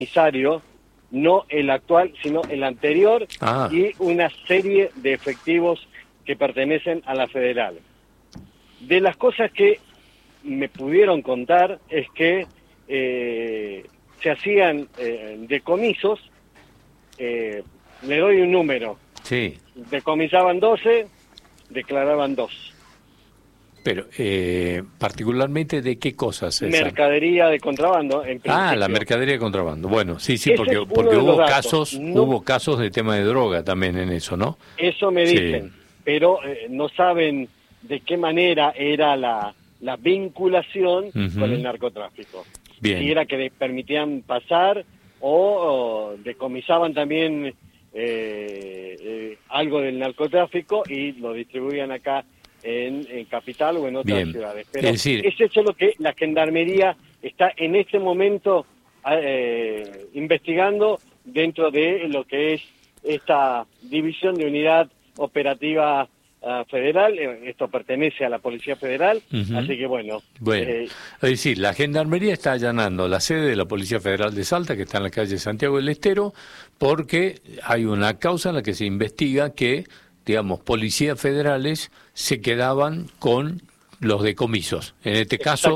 comisario, no el actual, sino el anterior, y una serie de efectivos que pertenecen a la federal. De las cosas que me pudieron contar es que se hacían decomisos, le doy un número, sí. Decomisaban 12, declaraban 2. Pero, particularmente, ¿de qué cosas, César? Mercadería de contrabando, en principio. La mercadería de contrabando. Bueno, sí, porque hubo casos de tema de droga también en eso, ¿no? Eso me dicen, sí. Pero no saben de qué manera era la vinculación con el narcotráfico. Bien. Si era que permitían pasar o decomisaban también algo del narcotráfico y lo distribuían acá en Capital o en otras ciudades. Pero es eso lo que la Gendarmería está en este momento investigando dentro de lo que es esta división de unidad operativa federal. Esto pertenece a la Policía Federal, así que bueno. Es decir, la Gendarmería está allanando la sede de la Policía Federal de Salta, que está en la calle Santiago del Estero, porque hay una causa en la que se investiga que, digamos, policías federales se quedaban con los decomisos, en este caso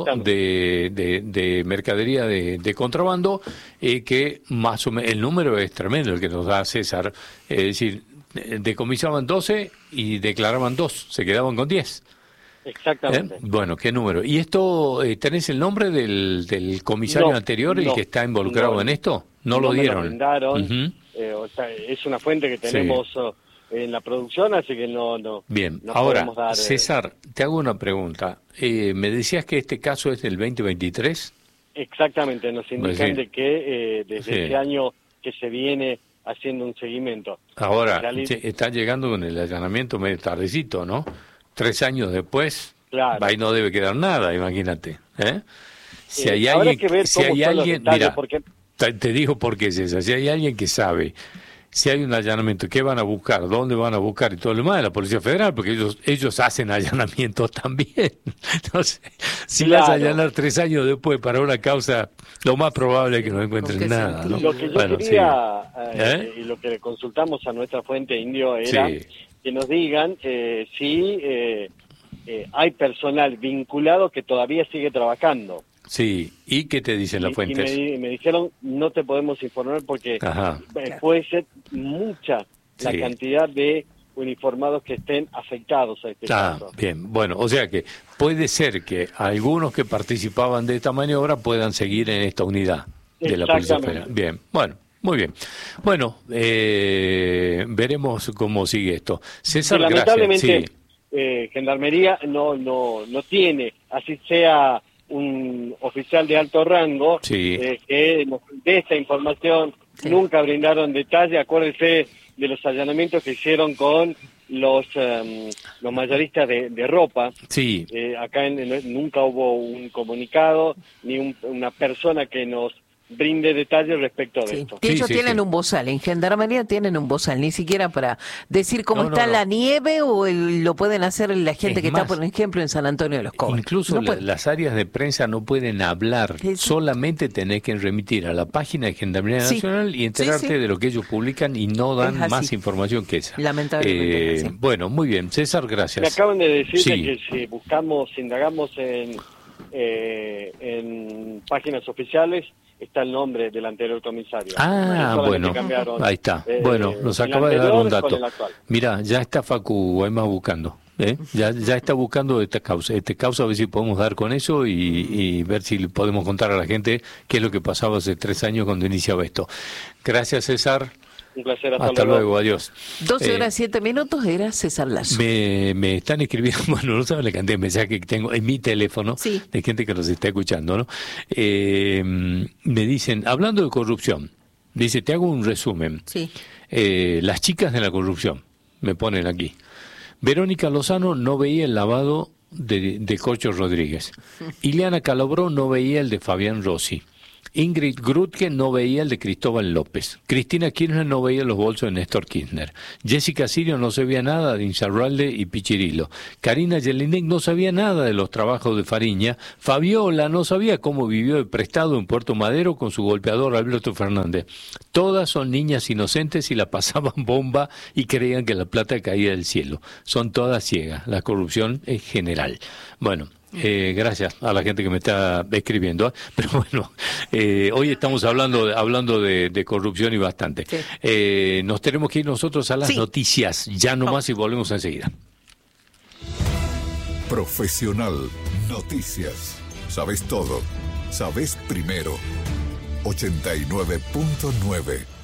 de mercadería de contrabando, que más o menos el número es tremendo el que nos da César, es decir, decomisaban 12 y declaraban 2, se quedaban con 10. Exactamente. Bueno, ¿qué número? ¿Y esto, tenés el nombre del comisario anterior, el que está involucrado en esto? ¿No lo dieron? Me lo brindaron, es una fuente que tenemos en la producción, así que no. Bien, no ahora, podemos dar, César, te hago una pregunta. Me decías que este caso es del 2023. Exactamente, nos indican de que desde ese año que se viene haciendo un seguimiento. Ahora, está llegando con el allanamiento medio tardecito, ¿no? 3 años después, ahí no debe quedar nada, imagínate. Si hay alguien, mira, porque te digo por qué es esa. Si hay alguien que sabe, si hay un allanamiento, ¿qué van a buscar? ¿Dónde van a buscar? Y todo lo demás de la Policía Federal, porque ellos hacen allanamientos también. Entonces, si vas a allanar 3 años después para una causa, lo más probable es que no encuentren nada, ¿no? Lo que yo quería, y lo que le consultamos a nuestra fuente indio era que nos digan si hay personal vinculado que todavía sigue trabajando. Sí, ¿y qué te dicen las fuentes? Y me dijeron, no te podemos informar porque puede ser mucha la cantidad de uniformados que estén afectados a este caso. Bien, bueno, o sea que puede ser que algunos que participaban de esta maniobra puedan seguir en esta unidad de la Policía Federal. Bien, bueno. Muy bien. Bueno, veremos cómo sigue esto. César, lamentablemente, Gendarmería no tiene, así sea un oficial de alto rango, que nos dé esta información. Nunca brindaron detalle. Acuérdense de los allanamientos que hicieron con los mayoristas de ropa. Acá nunca hubo un comunicado ni una persona que nos brinde detalles respecto de esto. Que ellos tienen un bozal, en Gendarmería tienen un bozal, ni siquiera para decir cómo está la nieve o lo pueden hacer la gente que está, por ejemplo, en San Antonio de los Cobres. Incluso las áreas de prensa no pueden hablar, solamente tenés que remitir a la página de Gendarmería Nacional y enterarte de lo que ellos publican y no dan más información que esa. Lamentablemente. Bueno, muy bien, César, gracias. Me acaban de decir que si indagamos en páginas oficiales, está el nombre del anterior comisario. Bueno, ahí está. Bueno, nos acaba de dar un dato. Mirá, ya está Facu Guaymas buscando. Ya está buscando esta causa, a ver si podemos dar con eso y ver si podemos contar a la gente qué es lo que pasaba hace 3 años cuando iniciaba esto. Gracias, César. Un placer, hasta luego, adiós. 12:07 era César Lazo. Me están escribiendo, bueno, no saben la cantidad de mensajes que tengo en mi teléfono de gente que nos está escuchando, ¿no? Me dicen, hablando de corrupción, dice, te hago un resumen. Las chicas de la corrupción, me ponen aquí. Verónica Lozano no veía el lavado de Corcho Rodríguez. Ileana Calabró no veía el de Fabián Rossi. Ingrid Grutke no veía el de Cristóbal López. Cristina Kirchner no veía los bolsos de Néstor Kirchner. Jessica Sirio no sabía nada de Insaurralde y Pichirilo. Karina Jelinek no sabía nada de los trabajos de Fariña. Fabiola no sabía cómo vivió de prestado en Puerto Madero con su golpeador Alberto Fernández. Todas son niñas inocentes y la pasaban bomba y creían que la plata caía del cielo. Son todas ciegas. La corrupción es general. Bueno. Gracias a la gente que me está escribiendo, pero bueno, hoy estamos hablando de corrupción y bastante. Sí. Nos tenemos que ir nosotros a las noticias, ya nomás, y volvemos enseguida. Profesional Noticias. Sabes todo. Sabes primero. 89.9